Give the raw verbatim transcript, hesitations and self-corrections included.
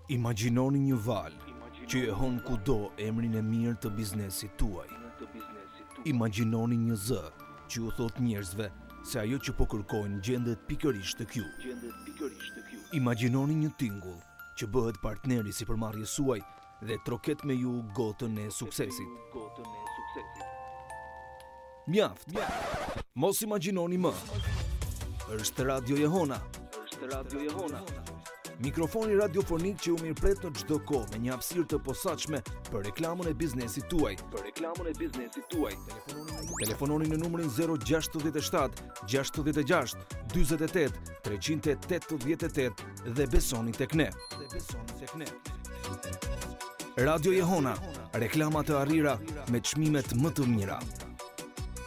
Imagjinoni një valë që e hon kudo emrin e mirë të biznesit tuaj. Imagjinoni një zë që u thot njerëzve se ajo që po kërkojnë gjendet pikërisht te ju. Imagjinoni një tingull që bëhet partneri sipërmarrjes suaj dhe troket me ju gotën e suksesit. Mjaft. Mos imagjinoni më. Është Radio Jehona. Është Radio Jehona. Mikrofoni radiofonik që u mirëpret në çdo kohë me një hapësirë të posaçme për reklamën e biznesit tuaj. Për reklamën e biznesit tuaj. Telefononi në numrin zero gjasht shtat gjasht gjasht dyzet e tet treqind e tetëdhjetë e tetë dhe besoni tek ne. Dhe besoni tek ne. Radio Jehona, reklama të arrira me çmimet më të mira.